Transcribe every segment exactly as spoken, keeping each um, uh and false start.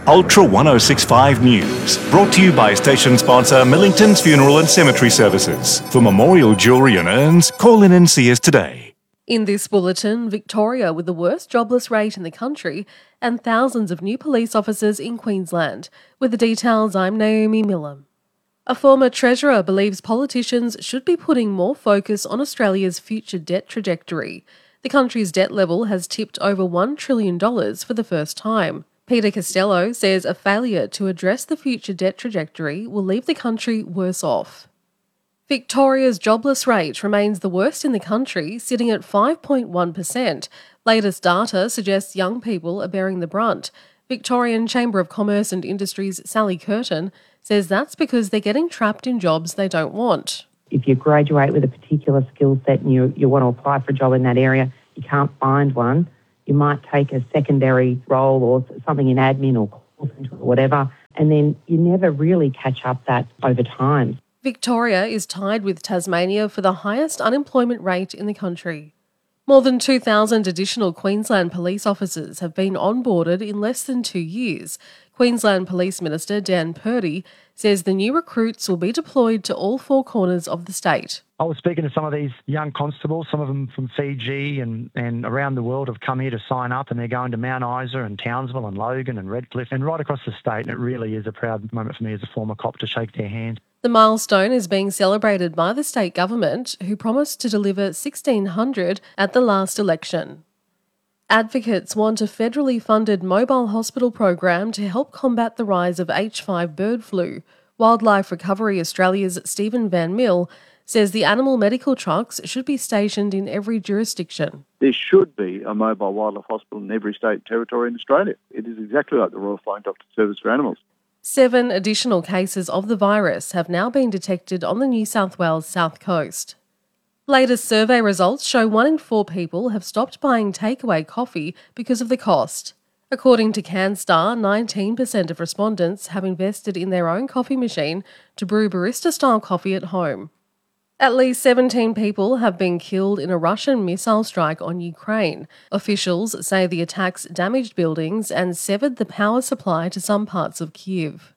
Ultra one oh six point five News, brought to you by station sponsor Millington's Funeral and Cemetery Services. For memorial jewellery and urns, call in and see us today. In this bulletin, Victoria with the worst jobless rate in the country and thousands of new police officers in Queensland. With the details, I'm Naomi Millam. A former treasurer believes politicians should be putting more focus on Australia's future debt trajectory. The country's debt level has tipped over one trillion dollars for the first time. Peter Costello says a failure to address the future debt trajectory will leave the country worse off. Victoria's jobless rate remains the worst in the country, sitting at five point one percent. Latest data suggests young people are bearing the brunt. Victorian Chamber of Commerce and Industry's Sally Curtin says that's because they're getting trapped in jobs they don't want. If you graduate with a particular skill set and you, you want to apply for a job in that area, you can't find one. You might take a secondary role or something in admin or call centre or whatever, and then you never really catch up that over time. Victoria is tied with Tasmania for the highest unemployment rate in the country. More than two thousand additional Queensland police officers have been onboarded in less than two years. Queensland Police Minister Dan Purdy says the new recruits will be deployed to all four corners of the state. I was speaking to some of these young constables, some of them from Fiji and, and around the world have come here to sign up, and they're going to Mount Isa and Townsville and Logan and Redcliffe and right across the state, and it really is a proud moment for me as a former cop to shake their hand. The milestone is being celebrated by the state government, who promised to deliver sixteen hundred at the last election. Advocates want a federally funded mobile hospital program to help combat the rise of H five bird flu. Wildlife Recovery Australia's Stephen Van Mill says the animal medical trucks should be stationed in every jurisdiction. There should be a mobile wildlife hospital in every state and territory in Australia. It is exactly like the Royal Flying Doctor Service for Animals. Seven additional cases of the virus have now been detected on the New South Wales south coast. Latest survey results show one in four people have stopped buying takeaway coffee because of the cost. According to CanStar, nineteen percent of respondents have invested in their own coffee machine to brew barista-style coffee at home. At least seventeen people have been killed in a Russian missile strike on Ukraine. Officials say the attacks damaged buildings and severed the power supply to some parts of Kyiv.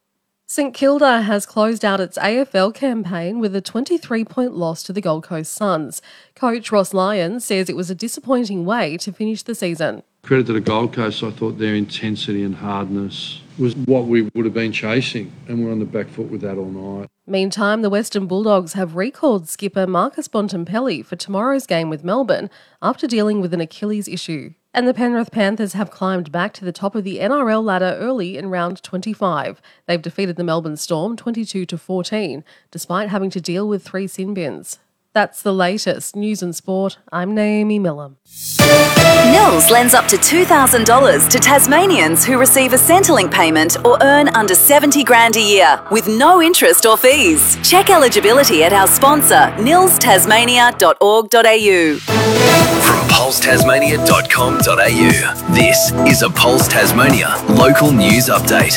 St Kilda has closed out its A F L campaign with a twenty-three point loss to the Gold Coast Suns. Coach Ross Lyons says it was a disappointing way to finish the season. Credit to the Gold Coast, I thought their intensity and hardness was what we would have been chasing, and we're on the back foot with that all night. Meantime, the Western Bulldogs have recalled skipper Marcus Bontempelli for tomorrow's game with Melbourne after dealing with an Achilles issue. And the Penrith Panthers have climbed back to the top of the N R L ladder early in round twenty-five. They've defeated the Melbourne Storm twenty-two to fourteen, despite having to deal with three sin bins. That's the latest news and sport. I'm Naomi Millam. Nils lends up to two thousand dollars to Tasmanians who receive a Centrelink payment or earn under seventy grand a year with no interest or fees. Check eligibility at our sponsor, nils tasmania dot org dot a u. From pulse tasmania dot com dot a u, this is a Pulse Tasmania local news update.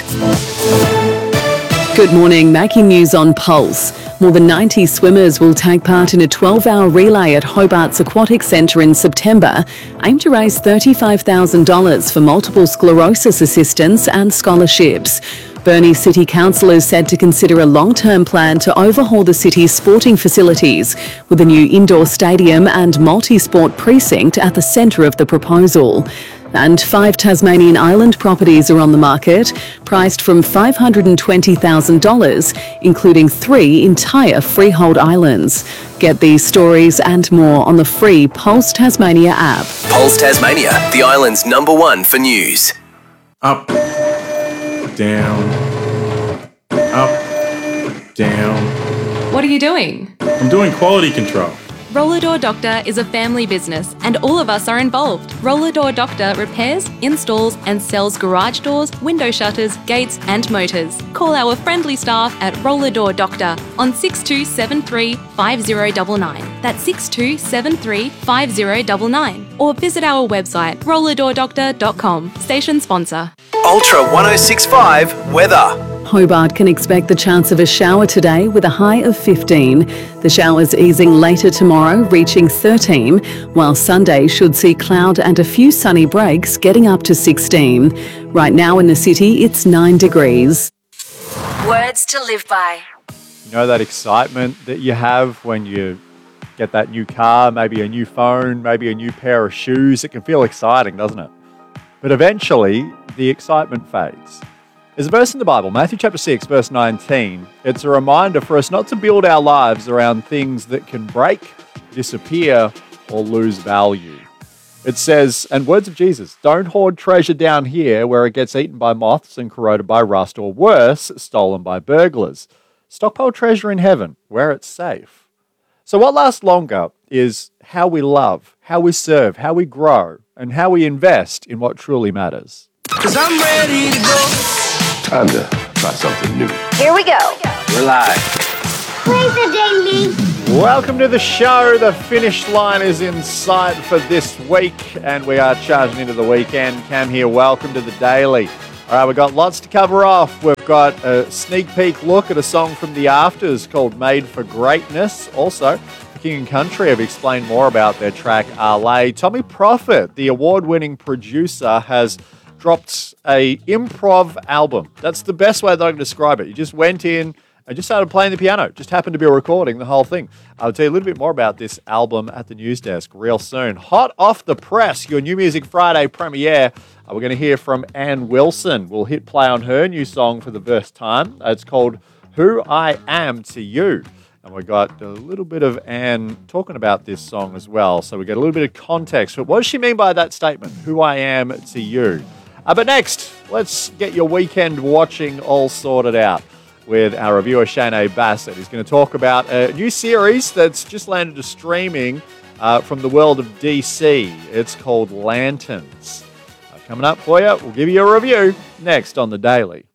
Good morning, making news on Pulse. More than ninety swimmers will take part in a twelve-hour relay at Hobart's Aquatic Centre in September, aimed to raise thirty-five thousand dollars for multiple sclerosis assistance and scholarships. Burnie City Council is said to consider a long-term plan to overhaul the city's sporting facilities, with a new indoor stadium and multi-sport precinct at the centre of the proposal. And five Tasmanian island properties are on the market, priced from five hundred twenty thousand dollars, including three entire freehold islands. Get these stories and more on the free Pulse Tasmania app. Pulse Tasmania, the island's number one for news. Up, down, up, down. What are you doing? I'm doing quality control. Roller Door Doctor is a family business and all of us are involved. Roller Door Doctor repairs, installs and sells garage doors, window shutters, gates and motors. Call our friendly staff at Roller Door Doctor on six two seven three, five zero nine nine. That's six two seven three, five zero nine nine. Or visit our website roller door doctor dot com. Station sponsor. Ultra one oh six point five weather. Hobart can expect the chance of a shower today with a high of fifteen. The showers easing later tomorrow, reaching thirteen, while Sunday should see cloud and a few sunny breaks, getting up to sixteen. Right now in the city, it's nine degrees. Words to live by. You know that excitement that you have when you get that new car, maybe a new phone, maybe a new pair of shoes. It can feel exciting, doesn't it? But eventually, the excitement fades. There's a verse in the Bible, Matthew chapter six, verse nineteen. It's a reminder for us not to build our lives around things that can break, disappear, or lose value. It says, and words of Jesus, don't hoard treasure down here where it gets eaten by moths and corroded by rust, or worse, stolen by burglars. Stockpile treasure in heaven, where it's safe. So what lasts longer is how we love, how we serve, how we grow, and how we invest in what truly matters. Cause I'm ready to go. Time to try something new. Here we go. We're live. Play the daily. Welcome to the show. The finish line is in sight for this week, and we are charging into the weekend. Cam here, welcome to the Daily. All right, we've got lots to cover off. We've got a sneak peek look at a song from The Afters called Made for Greatness. Also, King and Country have explained more about their track Arlay. Tommy Prophet, the award-winning producer, has dropped a improv album. That's the best way that I can describe it. You just went in and just started playing the piano. Just happened to be recording the whole thing. I'll tell you a little bit more about this album at the news desk real soon. Hot off the press, your New Music Friday premiere. Uh, we're going to hear from Ann Wilson. We'll hit play on her new song for the first time. It's called Who I Am to You. And we got a little bit of Anne talking about this song as well. So we get a little bit of context. But what does she mean by that statement? Who I am to you. Uh, but next, let's get your weekend watching all sorted out with our reviewer, Shane Bassett. He's going to talk about a new series that's just landed to streaming uh, from the world of D C. It's called Lanterns. Uh, coming up for you, we'll give you a review next on The Daily.